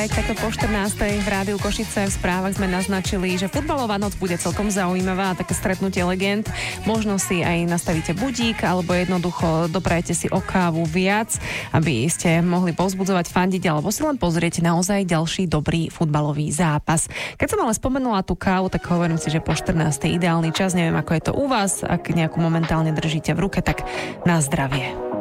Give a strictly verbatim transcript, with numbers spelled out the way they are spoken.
Takto po štrnástej v Rádiu Košice v správach sme naznačili, že futbalová noc bude celkom zaujímavá a také stretnutie legend. Možno si aj nastavíte budík alebo jednoducho doprajete si o kávu viac, aby ste mohli povzbudzovať, fandiť alebo si len pozrieť naozaj ďalší dobrý futbalový zápas. Keď som ale spomenula tú kávu, tak hovorím si, že po štrnástej ideálny čas. Neviem, ako je to u vás. Ak nejakú momentálne držíte v ruke, tak na zdravie.